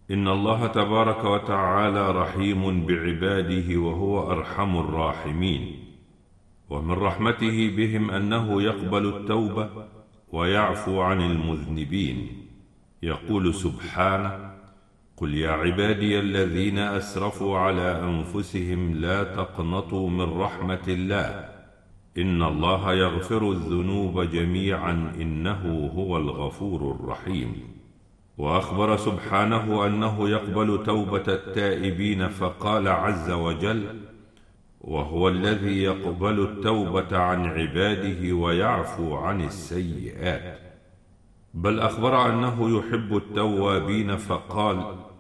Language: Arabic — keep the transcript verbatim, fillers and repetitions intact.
إن الله تبارك وتعالى رحيم بعباده وهو أرحم الراحمين، ومن رحمته بهم أنه يقبل التوبة ويعفو عن المذنبين. يقول سبحانه: قل يا عبادي الذين أسرفوا على أنفسهم لا تقنطوا من رحمة الله إن الله يغفر الذنوب جميعا إنه هو الغفور الرحيم. وأخبر سبحانه أنه يقبل توبة التائبين فقال عز وجل: وهو الذي يقبل التوبة عن عباده ويعفو عن السيئات. بل أخبر أنه يحب التوابين فقال: